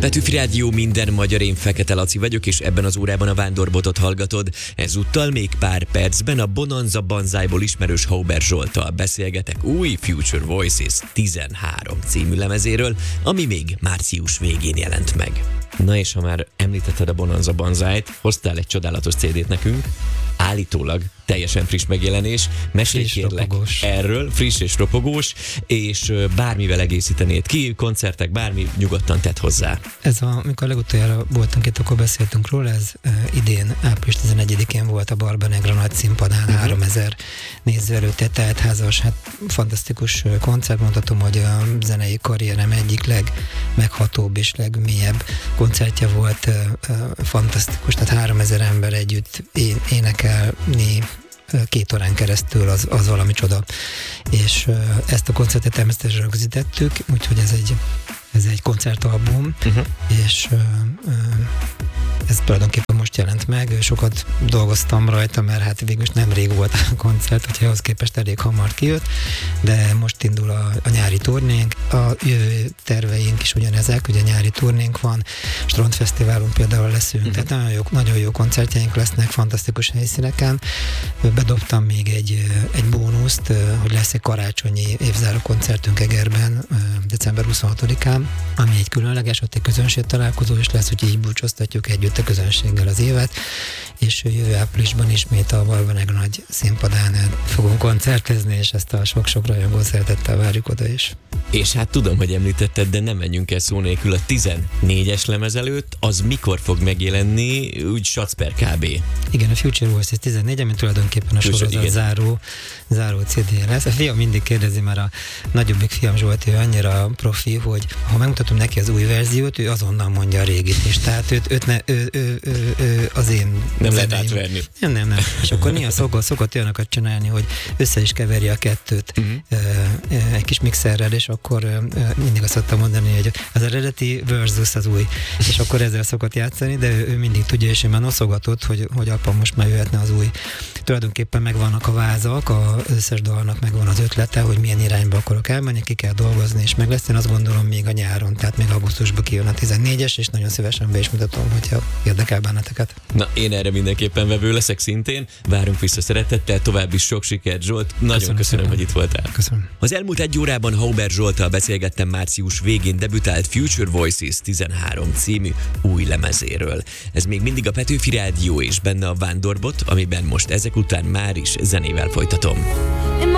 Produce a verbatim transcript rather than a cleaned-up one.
Petőfi Rádió, minden magyar, én Fekete Laci vagyok, és ebben az órában a Vándorbotot hallgatod. Ezúttal még pár percben a Bonanza Banzájból ismerős Hauber Zsolttal beszélgetek új Future Voices tizenhárom című lemezéről, ami még március végén jelent meg. Na és ha már említetted a Bonanza Banzájt, hoztál egy csodálatos cé dét nekünk, állítólag teljesen friss megjelenés. Mesélj kérlek erről, friss és ropogós, és bármivel egészítenéd ki, koncertek, bármi, nyugodtan tedd hozzá. Ez a, amikor legutoljára voltunk itt, akkor beszéltünk róla, ez uh, idén április tizenegyedikén volt a Barbanegra nagy színpadán, uh-huh. háromezer néző előtt egy teltházas, hát fantasztikus koncert, mondhatom, hogy a zenei karrierem egyik legmeghatóbb és legmélyebb koncertje volt, uh, uh, fantasztikus, tehát háromezer ember együtt én, énekelni két órán keresztül, az, az valami csoda. És uh, ezt a koncertet természetesen rögzítettük, úgyhogy ez egy, ez egy koncertalbum, uh-huh. és uh, uh, ez tulajdonképpen most jelent meg, sokat dolgoztam rajta, mert hát végülis nem rég volt a koncert, úgyhogy ahhoz képest elég hamar kijött, de most indul a, a nyári turnénk, a jövő terveink is ugyanezek, ugye nyári turnénk van, Strandfesztiválon például leszünk, uh-huh. tehát nagyon jó, nagyon jó koncertjeink lesznek, fantasztikus helyszíneken. Bedobtam még egy, egy bónuszt, hogy lesz egy karácsonyi évzáró koncertünk Egerben, december huszonhatodikán, ami egy különleges, ott egy közönség találkozó is lesz, úgyhogy így búcsoztatjuk együtt a közönséggel az évet, és jövő áprilisban ismét a Barbanegra nagy színpadán fogunk koncertezni, és ezt a sok-sok rajongó szeretettel várjuk oda is. És hát tudom, hogy említetted, de nem menjünk el szó nélkül a tizennégyes lemez előtt, az mikor fog megjelenni, úgy Sacper kb. Igen, a Future Voices tizennégy, ami tulajdonképpen a sorozat záró, záró cé dé lesz. A fiam mindig kérdezi, mert a nagyobbik fiam Zsolti, ő annyira profi, hogy ha megmutatom neki az új verziót, ő azonnal mondja a régit is. Tehát őt, őt ne, ő, ő, ő, ő az én nem lehet átverni. Nem, nem, nem. És akkor néha szokott, szokott olyanokat csinálni, hogy össze is keveri a kettőt uh-huh. egy kis mixerrel, és akkor mindig azt szoktam mondani, hogy az eredeti versus az új. És akkor ezzel szokott játszani, de ő, ő mindig tudja, és én már noszogatott, hogy, hogy apa, most már jöhetne az új. Tulajdonképpen megvannak a vázak, az összes dalnak megvan az ötlete, hogy milyen irányba akarok elmenni, ki kell dolgozni, és meg lesz. Én azt gondolom még a nyáron, tehát még augusztusban kijön a tizennégyes, és nagyon szívesen be is mutatom, hogyha érdekel benneteket. Na, én erre mindenképpen vevő leszek szintén. Várunk vissza szeretettel, további sok sikert, Zsolt. Nagyon köszönöm, köszönöm hogy itt voltál. Köszönöm. Az elmúlt egy órában Hauber Zsolttal beszélgettem március végén debütált Future Voices tizenhárom című új lemezéről. Ez még mindig a Petőfi Rádió, és benne a Vándorbot, amiben most ezek után már is zenével folytatom.